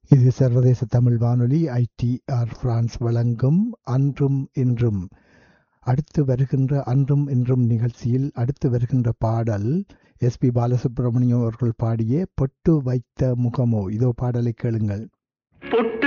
இது சர்வதேச தமிழ் வானொலி ஐடிஆர் பிரான்ஸ் வழங்கும் அன்றும் இன்றும். அடுத்து வருகின்ற அன்றும் இன்றும் நிகழ்ச்சியில் அடுத்து வருகின்ற பாடல் எஸ்பி பாலசுப்ரமணியம் அவர்கள் பாடிய பொட்டு வைத்த முகமோ. இதோ பாடலை கேளுங்கள்.